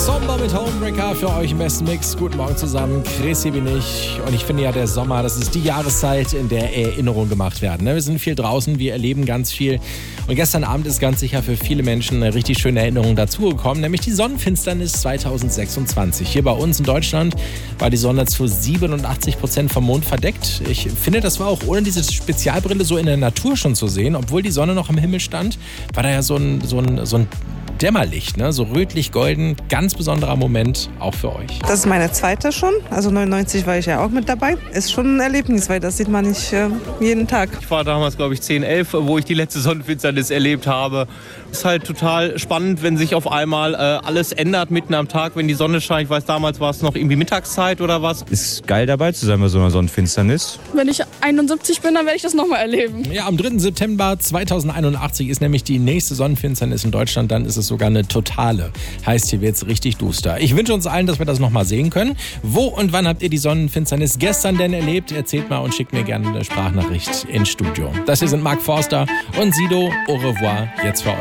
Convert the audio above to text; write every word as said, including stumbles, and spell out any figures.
Sommer mit Homebreaker für euch im besten Mix. Guten Morgen zusammen, Chris, hier bin ich. Und ich finde ja, der Sommer, das ist die Jahreszeit, in der Erinnerungen gemacht werden. Wir sind viel draußen, wir erleben ganz viel. Und gestern Abend ist ganz sicher für viele Menschen eine richtig schöne Erinnerung dazugekommen, nämlich die Sonnenfinsternis zweitausendsechsundzwanzig. Hier bei uns in Deutschland war die Sonne zu siebenundachtzig Prozent vom Mond verdeckt. Ich finde, das war auch ohne diese Spezialbrille so in der Natur schon zu sehen. Obwohl die Sonne noch am Himmel stand, war da ja so ein, so ein, so ein Dämmerlicht, ne? So rötlich-golden, ganz besonderer Moment, auch für euch. Das ist meine zweite schon, also neunundneunzig war ich ja auch mit dabei. Ist schon ein Erlebnis, weil das sieht man nicht äh, jeden Tag. Ich war damals, glaube ich, zehn, elf, wo ich die letzte Sonnenfinsternis erlebt habe. Ist halt total spannend, wenn sich auf einmal äh, alles ändert mitten am Tag, wenn die Sonne scheint. Ich weiß, damals war es noch irgendwie Mittagszeit oder was. Ist geil dabei zu sein bei so einer Sonnenfinsternis. Wenn ich einundsiebzig bin, dann werde ich das nochmal erleben. Ja, am dritten September zweitausendeinundachtzig ist nämlich die nächste Sonnenfinsternis in Deutschland. Dann ist es sogar eine totale. Heißt, hier wird es richtig duster. Ich wünsche uns allen, dass wir das nochmal sehen können. Wo und wann habt ihr die Sonnenfinsternis gestern denn erlebt? Erzählt mal und schickt mir gerne eine Sprachnachricht ins Studio. Das hier sind Mark Forster und Sido. Au revoir. Jetzt für euch.